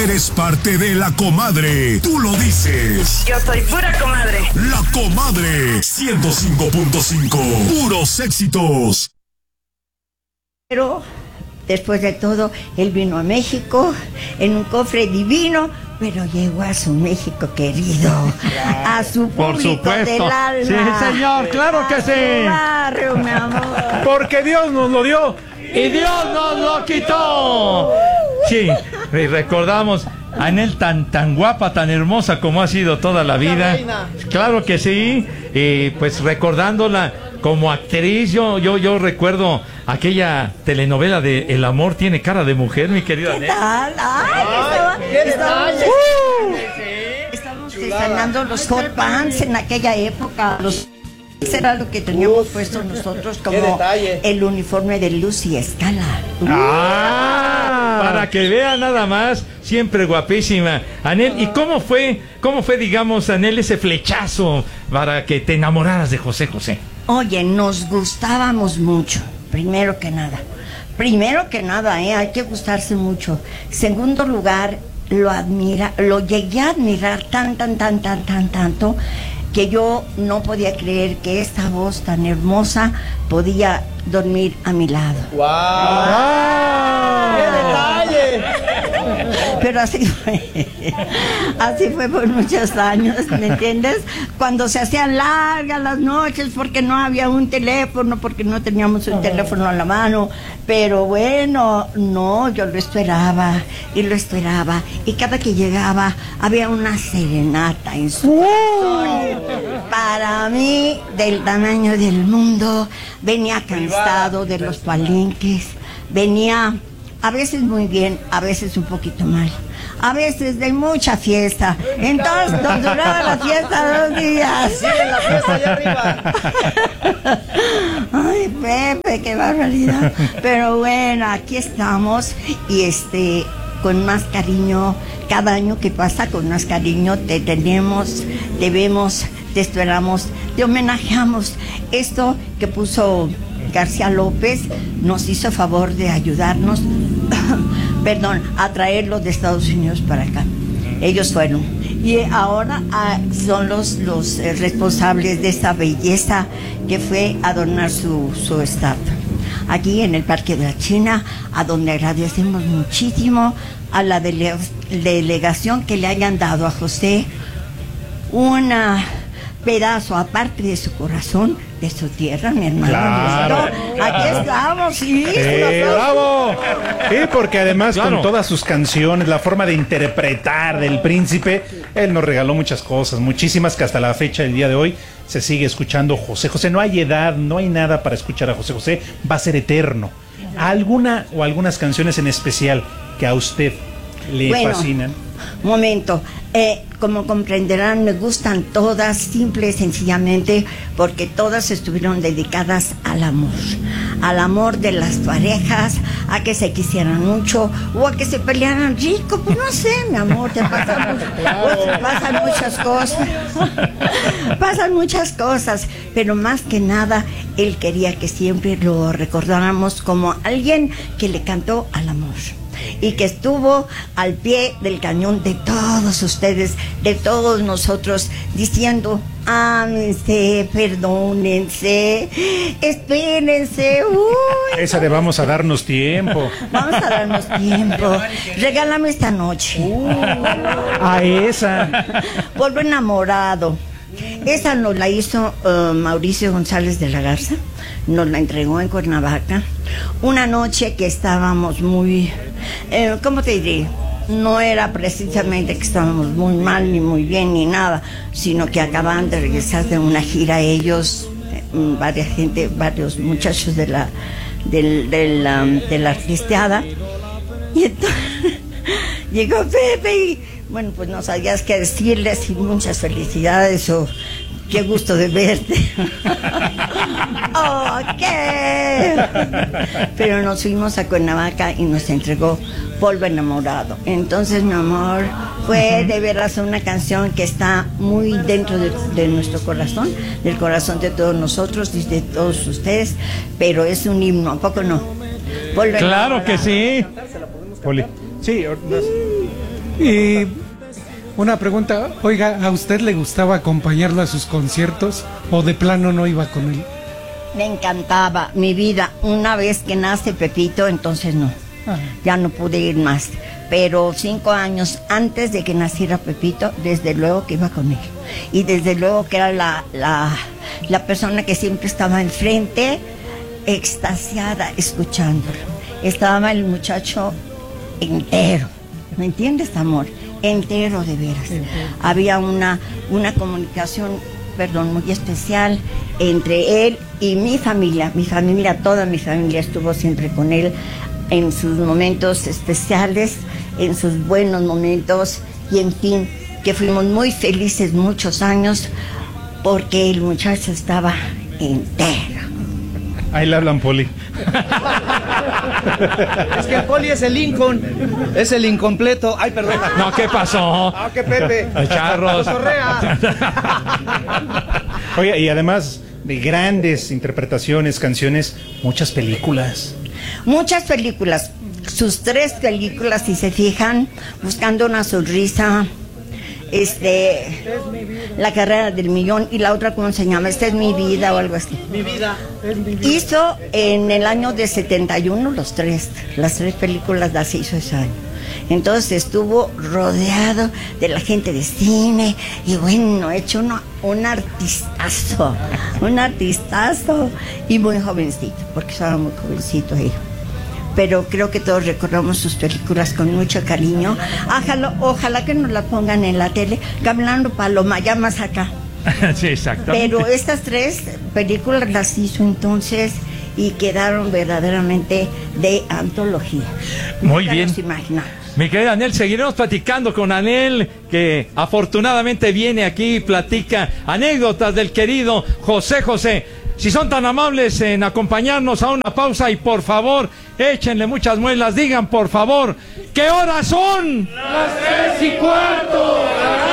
Eres parte de La Comadre. Tú lo dices. Yo soy pura comadre. La Comadre 105.5. Puros éxitos. Pero después de todo, él vino a México en un cofre divino, pero llegó a su México querido, a su público del alma. Sí, señor, claro que sí. Barrio, mi amor. Porque Dios nos lo dio y Dios nos lo quitó. Sí, y recordamos a Anel tan guapa, tan hermosa como ha sido toda la vida. Claro que sí. Y pues recordándola como actriz, yo recuerdo aquella telenovela de El amor tiene cara de mujer, mi querida Anel. ¿Qué tal? Estábamos estrenando los hot pants en aquella época. Ese era lo que teníamos puesto nosotros como el uniforme de Lucy Escala. Para que vea nada más, siempre guapísima. Anel, ¿y cómo fue, digamos, Anel, ese flechazo para que te enamoraras de José José? Oye, nos gustábamos mucho, primero que nada, hay que gustarse mucho. Segundo lugar, lo llegué a admirar tanto, que yo no podía creer que esta voz tan hermosa podía dormir a mi lado. ¡Wow! ¡Qué detalle! Pero así fue por muchos años, ¿me entiendes? Cuando se hacían largas las noches porque no había un teléfono, porque no teníamos un teléfono a la mano, pero bueno, no, yo lo esperaba, y cada que llegaba había una serenata en su corazón. Para mí, del tamaño del mundo, venía cansado de los palenques, venía a veces muy bien, a veces un poquito mal, a veces de mucha fiesta. Entonces nos duraba la fiesta 2 días. Sí, en la fiesta allá arriba. Ay, Pepe, qué barbaridad. Pero bueno, aquí estamos y con más cariño, cada año que pasa con más cariño te tenemos, te vemos, te esperamos, te homenajeamos. Esto que puso García López nos hizo favor de ayudarnos a traerlo de Estados Unidos para acá. Ellos fueron y ahora son los responsables de esta belleza que fue adornar su estatua aquí en el Parque de la China, a donde agradecemos muchísimo a la delegación que le hayan dado a José una pedazo aparte de su corazón, de su tierra, mi hermano. Claro, aquí estamos, sí. ¡Bravo! Sí, porque además con todas sus canciones, la forma de interpretar del príncipe, él nos regaló muchas cosas, muchísimas, que hasta la fecha del día de hoy se sigue escuchando José José. No hay edad, no hay nada para escuchar a José José, va a ser eterno. ¿Alguna o algunas canciones en especial que a usted le fascinan? Momento, como comprenderán, me gustan todas, simple y sencillamente, porque todas estuvieron dedicadas al amor de las parejas, a que se quisieran mucho o a que se pelearan rico, pues no sé, mi amor, pasan muchas cosas, pero más que nada, él quería que siempre lo recordáramos como alguien que le cantó al amor y que estuvo al pie del cañón de todos ustedes, de todos nosotros, diciendo: ámense, perdónense, espérense. Esa de vamos a darnos tiempo. Vamos a darnos tiempo. Regálame esta noche. A esa. Polvo enamorado. Esa nos la hizo Mauricio González de la Garza, nos la entregó en Cuernavaca, una noche que estábamos muy, ¿cómo te diré? No era precisamente que estábamos muy mal, ni muy bien, ni nada, sino que acababan de regresar de una gira ellos, varios muchachos de la artisteada, y entonces llegó Pepe y bueno, pues no sabías qué decirles y muchas felicidades o qué gusto de verte. Oh, ¿qué? Pero nos fuimos a Cuernavaca y nos entregó Polvo enamorado. Entonces, mi amor, fue de veras una canción que está muy dentro de nuestro corazón, del corazón de todos nosotros y de todos ustedes, pero es un himno, ¿a poco no? Polvo claro enamorado. Que sí. Poli. Sí, Y una pregunta, oiga, ¿a usted le gustaba acompañarlo a sus conciertos o de plano no iba con él? Me encantaba mi vida. Una vez que nace Pepito, entonces no. Ya no pude ir más. Pero 5 años antes de que naciera Pepito, desde luego que iba con él. Y desde luego que era la persona que siempre estaba enfrente, extasiada, escuchándolo. Estaba el muchacho entero. ¿Me entiendes, amor? Entero, de veras. Había una comunicación, muy especial entre él y mi familia. Toda mi familia estuvo siempre con él en sus momentos especiales, en sus buenos momentos, y en fin, que fuimos muy felices muchos años porque el muchacho estaba entero. Ahí le hablan, Poli. Es que el Poli es el Lincoln, es el incompleto. Ay, perdón. No, ¿qué pasó? Ah, que Pepe. Charros. Cotorrea. Oye, y además de grandes interpretaciones, canciones, muchas películas. Muchas películas. Sus 3 películas, si se fijan, Buscando una sonrisa, La carrera del millón, y la otra, ¿cómo se llama? Esta es mi vida o algo así. Mi vida es mi vida. Hizo en el año de 71 las 3 películas las hizo ese año. Entonces estuvo rodeado de la gente de cine y bueno, hecho un artistazo y muy jovencito, porque estaba muy jovencito él. Pero creo que todos recordamos sus películas con mucho cariño. Ojalá que nos la pongan en la tele. Caminando Paloma, ya más acá. Sí, exacto. Pero estas 3 películas las hizo entonces y quedaron verdaderamente de antología. Muy Nunca bien. nos imaginamos. Mi querida Anel, seguiremos platicando con Anel, que afortunadamente viene aquí y platica anécdotas del querido José José. Si son tan amables en acompañarnos a una pausa y por favor, échenle muchas muelas, digan por favor, ¿qué horas son? Las 3:15.